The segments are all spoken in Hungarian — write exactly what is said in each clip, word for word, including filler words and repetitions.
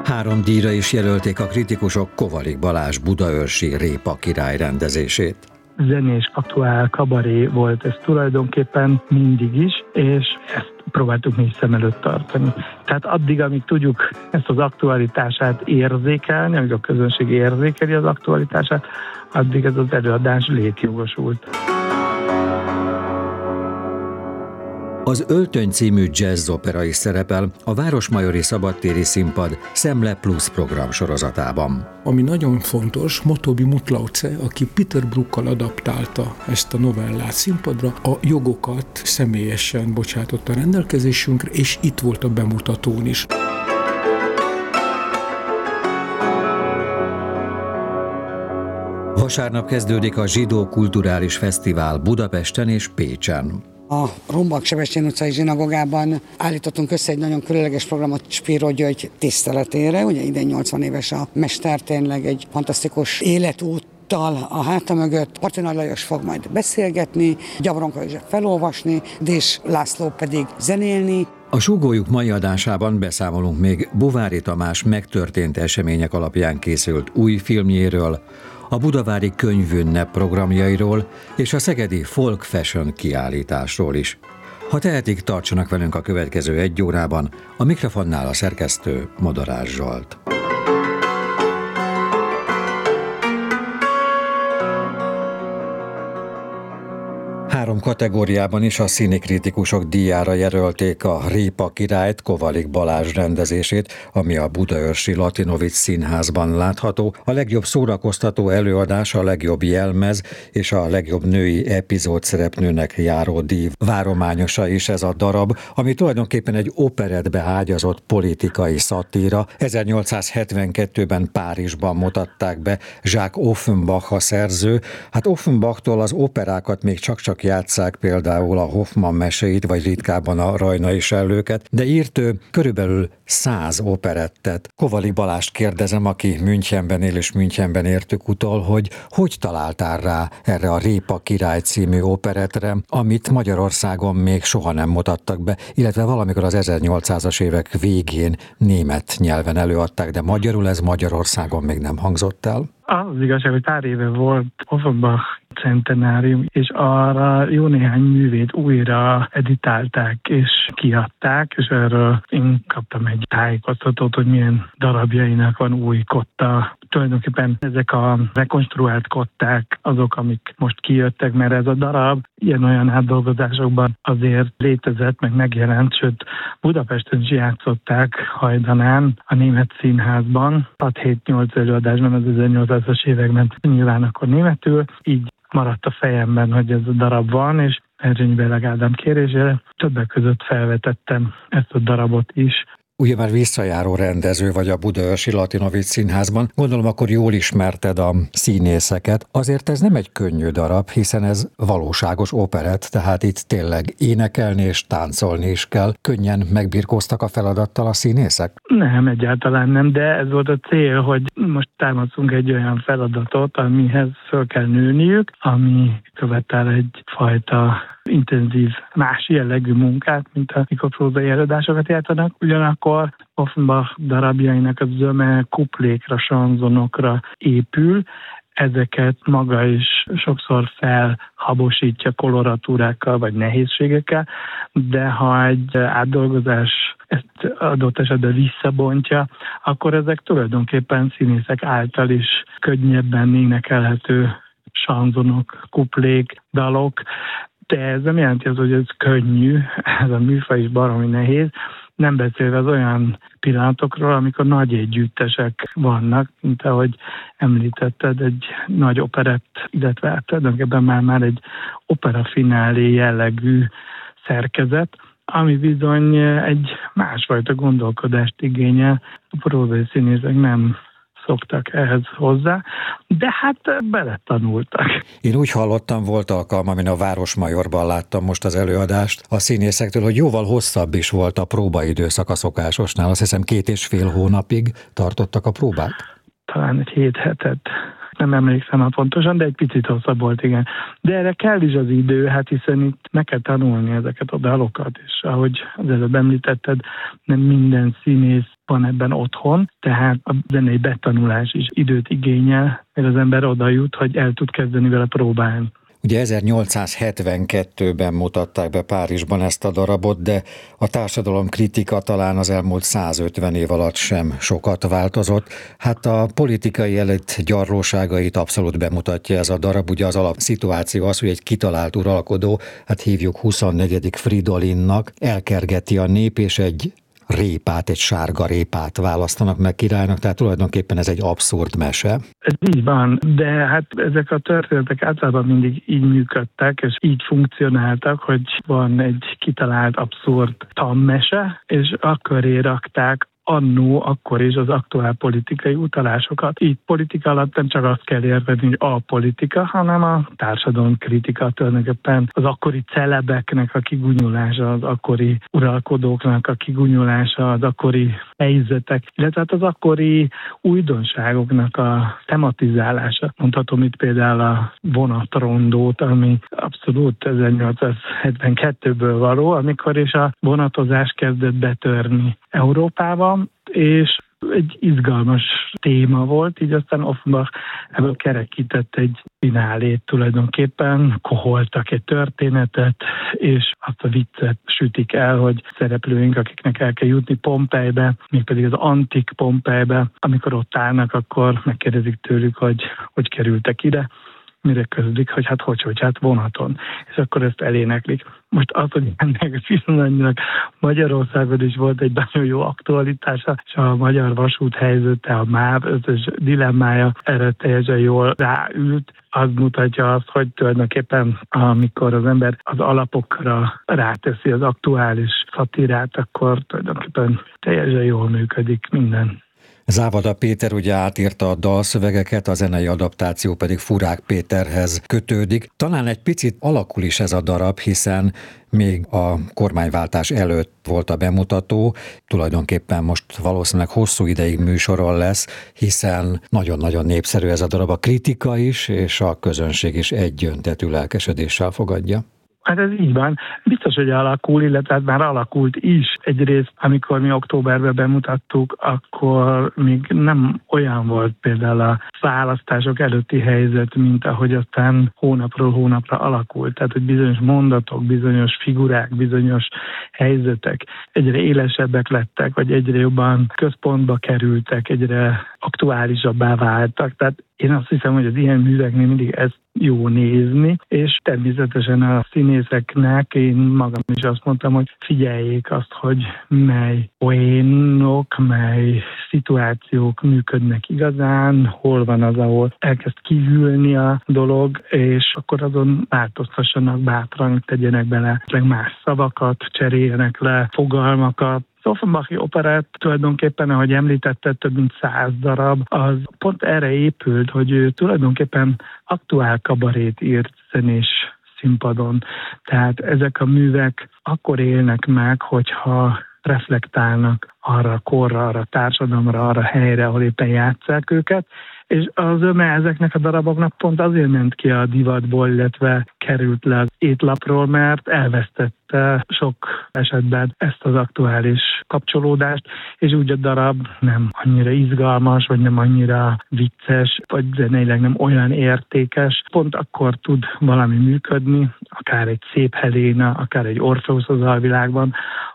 Három díjra is jelölték a kritikusok Kovalik Balázs budaörsi Répa király rendezését. Zenés, aktuál, kabaré volt ez tulajdonképpen mindig is, és ezt próbáltuk mi is szem előtt tartani. Tehát addig, amíg tudjuk ezt az aktualitását érzékelni, amíg a közönség érzékeli az aktualitását, addig ez az előadás létjogosult. Az Öltöny című jazzopera is szerepel a Városmajori Szabadtéri Színpad Szemle Plus program sorozatában. Ami nagyon fontos, Motobi Mutlauce, aki Peter Brookkal adaptálta ezt a novellát színpadra, a jogokat személyesen bocsátotta a rendelkezésünkre, és itt volt a bemutatón is. Vasárnap kezdődik a Zsidó Kulturális Fesztivál Budapesten és Pécsen. A Rumbak Sebestyén utcai zsinagógában állítottunk össze egy nagyon különleges programot Spiro György tiszteletére. Ugye idén nyolcvan éves a mester, tényleg egy fantasztikus életút a háta mögött. Parti Nagy Lajos fog majd beszélgetni, Gyabronka József felolvasni, Dés László pedig zenélni. A Súgójuk mai adásában beszámolunk még Bovári Tamás megtörtént események alapján készült új filmjéről, a budavári könyvünnep programjairól és a szegedi Folk Fashion kiállításról is. Ha tehetik, tartsanak velünk a következő egy órában, a mikrofonnál a szerkesztő Modorás Zsolt. Három kategóriában is a színikritikusok díjára jelölték a Répa királyt, Kovalik Balázs rendezését, ami a budaörsi Latinovic Színházban látható. A legjobb szórakoztató előadás, a legjobb jelmez és a legjobb női epizód szereplőnek járó díj várományosa is ez a darab, ami tulajdonképpen egy operettbe ágyazott politikai szatíra. ezernyolcszázhetvenkettőben Párizsban mutatták be Jacques Offenbach a szerző. Hát Offenbachtól az operákat még csak-csak játsszák, például a Hoffmann meséit, vagy ritkábban a Rajnai Sellőket, de írt ő körülbelül száz operettet. Kovalik Balást kérdezem, aki Münchenben él és Münchenben értük utol, hogy hogy találtál rá erre a Répa király című operettre, amit Magyarországon még soha nem mutattak be, illetve valamikor az ezernyolcszázas évek végén német nyelven előadták, de magyarul ez Magyarországon még nem hangzott el. Az igazság, hogy pár éve volt Offenbach centenárium, és arra jó néhány művét újra editálták és kiadták, és erről én kaptam egy tájékoztatót, hogy milyen darabjainak van új kotta. Tulajdonképpen ezek a rekonstruált kották azok, amik most kijöttek, mert ez a darab ilyen-olyan átdolgozásokban azért létezett, meg megjelent, sőt Budapesten is játszották hajdanán a Német Színházban. hat-hét-nyolc előadásban az ezernyolcszázas években, nyilván akkor németül, így maradt a fejemben, hogy ez a darab van, és Erzsényi Beleg Ádám kérésére többek között felvetettem ezt a darabot is. Ugye már visszajáró rendező vagy a budaörsi Latinovic Színházban, gondolom akkor jól ismerted a színészeket. Azért ez nem egy könnyű darab, hiszen ez valóságos operett, tehát itt tényleg énekelni és táncolni is kell. Könnyen megbirkóztak a feladattal a színészek? Nem, egyáltalán nem, de ez volt a cél, hogy most támaszunk egy olyan feladatot, amihez föl kell nőniük, ami követel egyfajta intenzív, más jellegű munkát, mint amikor prózai előadásokat játszanak. Ugyanakkor Offenbach darabjainak a zöme kuplékra, sanzonokra épül, ezeket maga is sokszor felhabosítja koloratúrákkal vagy nehézségekkel, de ha egy átdolgozás ezt adott esetben visszabontja, akkor ezek tulajdonképpen színészek által is könnyebben énekelhető sanzonok, kuplék, dalok, de ez nem jelenti az, hogy ez könnyű, ez a műfaj is baromi nehéz, nem beszélve az olyan pillanatokról, amikor nagy együttesek vannak, mint ahogy említetted, egy nagy operett, illetve hát tulajdonképpen már, már egy opera finálé jellegű szerkezet, ami bizony egy másfajta gondolkodást igényel. A prózai színészek nem szoktak ehhez hozzá, de hát beletanultak. Én úgy hallottam, volt alkalmam, én a Városmajorban láttam most az előadást a színészektől, hogy jóval hosszabb is volt a próbaidőszak a szokásosnál. Azt hiszem két és fél hónapig tartottak a próbák. Talán egy hét hetet nem emlékszem már pontosan, de egy picit hosszabb volt, igen. De erre kell is az idő, hát hiszen itt meg kell tanulni ezeket a dalokat, és ahogy az előbb említetted, nem minden színész van ebben otthon, tehát a zenei betanulás is időt igényel, mert az ember oda jut, hogy el tud kezdeni vele próbálni. Ugye ezernyolcszázhetvenkettőben mutatták be Párizsban ezt a darabot, de a társadalomkritika talán az elmúlt százötven év alatt sem sokat változott. Hát a politikai elit gyarlóságait abszolút bemutatja ez a darab. Ugye az alapszituáció az, hogy egy kitalált uralkodó, hát hívjuk husznegyedik Fridolinnak, elkergeti a nép, és egy répát, egy sárga répát választanak meg királynak, tehát tulajdonképpen ez egy abszurd mese. Ez így van, de hát ezek a történetek általában mindig így működtek, és így funkcionáltak, hogy van egy kitalált abszurd tanmese, és akköré rakták annó akkor is az aktuál politikai utalásokat. Így politika alatt nem csak azt kell érteni, hogy a politika, hanem a társadalomkritika, tulajdonképpen az akkori celebeknek a kigunyulása, az akkori uralkodóknak a kigunyulása, az akkori helyzetek, illetve az akkori újdonságoknak a tematizálása. Mondhatom itt például a vonatrondót, ami abszolút ezernyolcszázhetvenkettőből való, amikor is a vonatozás kezdett betörni Európába, és egy izgalmas téma volt, így aztán Offenbach ebből kerekített egy finálét tulajdonképpen, koholtak egy történetet, és azt a viccet sütik el, hogy szereplőink, akiknek el kell jutni Pompejbe, mégpedig az antik Pompejbe, amikor ott állnak, akkor megkérdezik tőlük, hogy hogy kerültek ide, mire közlik, hogy hát hogy, hogy hát vonaton. És akkor ezt eléneklik. Most az, hogy ennek pillanatnyilag Magyarországon is volt egy nagyon jó aktualitása, és a magyar vasút helyzete, a MÁV összes dilemmája erre teljesen jól ráült, az mutatja azt, hogy tulajdonképpen amikor az ember az alapokra ráteszi az aktuális szatirát, akkor tulajdonképpen teljesen jól működik minden. Závada Péter ugye átírta a dalszövegeket, a zenei adaptáció pedig Furák Péterhez kötődik. Talán egy picit alakul is ez a darab, hiszen még a kormányváltás előtt volt a bemutató, tulajdonképpen most valószínűleg hosszú ideig műsoron lesz, hiszen nagyon-nagyon népszerű ez a darab, a kritika is, és a közönség is egyöntetű lelkesedéssel fogadja. Hát ez így van. Biztos, hogy alakul, illetve már alakult is. Egyrészt, amikor mi októberben bemutattuk, akkor még nem olyan volt például a választások előtti helyzet, mint ahogy aztán hónapról hónapra alakult. Tehát, hogy bizonyos mondatok, bizonyos figurák, bizonyos helyzetek egyre élesebbek lettek, vagy egyre jobban központba kerültek, egyre aktuálisabbá váltak. Tehát én azt hiszem, hogy az ilyen műveknél mindig ez jó nézni, és természetesen a színészeknek én magam is azt mondtam, hogy figyeljék azt, hogy mely poénok, mely szituációk működnek igazán, hol van az, ahol elkezd kihűlni a dolog, és akkor azon változtassanak bátran, tegyenek bele más szavakat, cseréljenek le fogalmakat. Az Offenbachi operett tulajdonképpen, ahogy említette, több mint száz darab, az pont erre épült, hogy ő tulajdonképpen aktuál kabarét írt zenés színpadon. Tehát ezek a művek akkor élnek meg, hogyha reflektálnak arra a korra, arra a társadalomra, arra a helyre, ahol éppen játsszák őket, és az öme ezeknek a daraboknak pont azért ment ki a divatból, illetve került le az étlapról, mert elvesztette sok esetben ezt az aktuális kapcsolódást, és úgy a darab nem annyira izgalmas, vagy nem annyira vicces, vagy zeneileg nem olyan értékes. Pont akkor tud valami működni, akár egy Szép Heléna, akár egy Orfeusz az alvilágban,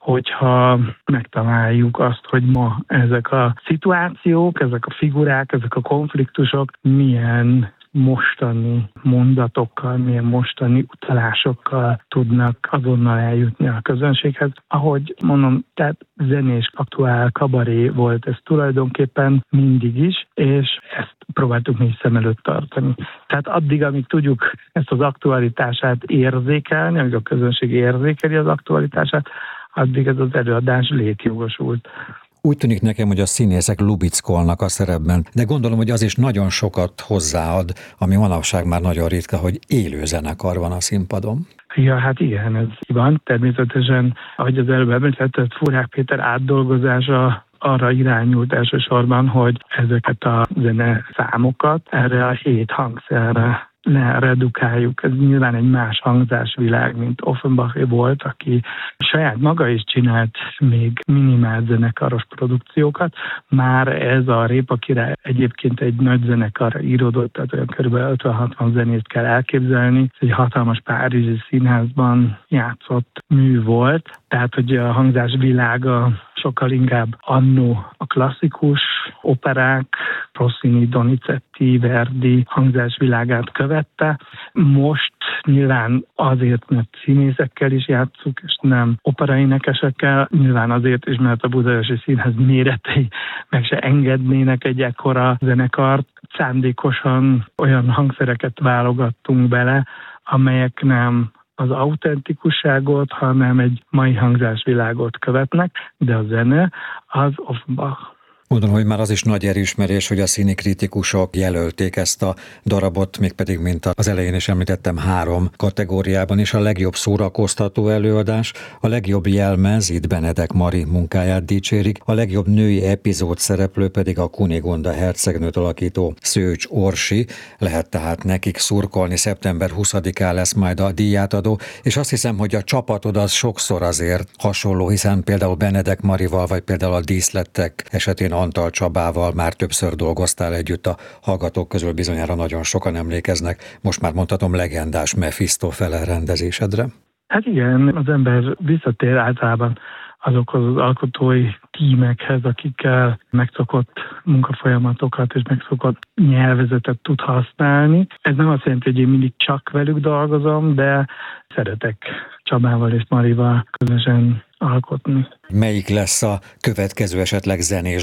hogyha megtaláljuk azt, hogy ma ezek a szituációk, ezek a figurák, ezek a konfliktusok milyen mostani mondatokkal, milyen mostani utalásokkal tudnak azonnal eljutni a közönséghez. Ahogy mondom, tehát zenés, aktuál kabaré volt ez tulajdonképpen mindig is, és ezt próbáltuk mi is szem előtt tartani. Tehát addig, amíg tudjuk ezt az aktualitását érzékelni, amíg a közönség érzékeli az aktualitását, addig ez az előadás létjogosult. Úgy tűnik nekem, hogy a színészek lubickolnak a szerepben, de gondolom, hogy az is nagyon sokat hozzáad, ami manapság már nagyon ritka, hogy élő zenekar van a színpadon. Ja, hát igen, ez van. Természetesen, ahogy az előbb említetted, Furák Péter átdolgozása arra irányult elsősorban, hogy ezeket a zene számokat erre a hét hangszerre leredukáljuk. Ez nyilván egy más hangzásvilág, mint Offenbach volt, aki saját maga is csinált még minimál zenekaros produkciókat. Már ez a Répa király egyébként egy nagy zenekarra íródott, tehát olyan kb. ötven-hatvan zenét kell elképzelni. Ez egy hatalmas párizsi színházban játszott mű volt, tehát hogy a hangzásvilága sokkal inkább annó a klasszikus operák, Rossini, Donizetti, Verdi hangzásvilágát követte. Most nyilván azért, mert színészekkel is játszuk, és nem operaénekesekkel, nyilván azért is, mert a Budaörsi Színház méretei meg se engednének egy ekkora zenekart. Szándékosan olyan hangszereket válogattunk bele, amelyek nem az autentikusságot, hanem egy mai hangzásvilágot követnek, de a zene az Offenbach. Mondom, hogy már az is nagy elismerés, hogy a színikritikusok jelölték ezt a darabot, mégpedig, mint az elején is említettem, három kategóriában is. A legjobb szórakoztató előadás, a legjobb jelmez, itt Benedek Mari munkáját dicsérik, a legjobb női epizód szereplő pedig a Kunigonda hercegnőt alakító Szőcs Orsi. Lehet tehát nekik szurkolni, szeptember huszadikán lesz majd a díjátadó, és azt hiszem, hogy a csapatod az sokszor azért hasonló, hiszen például Benedek Marival, vagy például a Díszlettek esetén Antal Csabával már többször dolgoztál együtt, a hallgatók közül bizonyára nagyon sokan emlékeznek, most már mondhatom, legendás Mephistofeles rendezésedre. Hát igen, az ember visszatér általában azokhoz az alkotói tímekhez, akikkel megszokott munkafolyamatokat és megszokott nyelvezetet tud használni. Ez nem azt jelenti, hogy én mindig csak velük dolgozom, de szeretek Csabával és Marival közösen alkotni. Melyik lesz a következő esetleg zenés